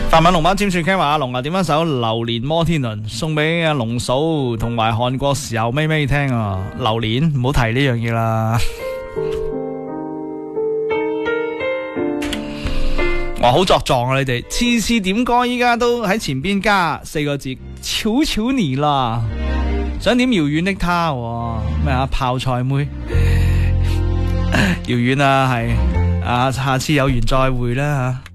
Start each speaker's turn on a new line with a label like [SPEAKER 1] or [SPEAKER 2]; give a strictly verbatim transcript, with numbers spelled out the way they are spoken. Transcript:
[SPEAKER 1] 法文龍媽尖算 Ken 話阿龍啊，點一首《榴蓮摩天輪》送俾阿龍嫂同埋韓國時候咪咪聽啊！榴蓮唔好提呢樣嘢啦。哇，好作狀啊！你哋次次點歌依家都喺前邊加四個字，求求你啦！想點遙遠的他咩啊？泡菜妹，遙遠啊，係啊，下次有緣再會啦吓。